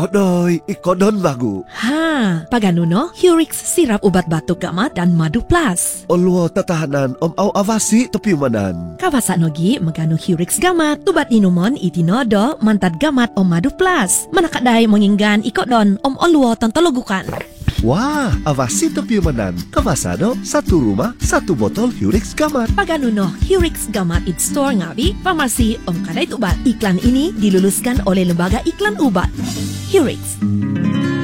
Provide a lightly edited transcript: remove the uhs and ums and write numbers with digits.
Adoy, ikodon bagu. Ha, pagano no? Hurix sirap ubat batuk gamat dan madu plus. Olwo tatahanan au avasi topiumanan. Kawasa nogi magano Hurix gamat. Ubat inumon itinodo mantad gamat madu plus. Manakadai menginggan ikodon olwo tantologukan. Wah, avasi topiumanan. Kawasado, satu rumah, satu botol Hurix Gamat. Pagano no, Hurix Gamat it store ngabi, farmasi kadai ubat. Iklan ini diluluskan oleh Lembaga Iklan Ubat. Hurix.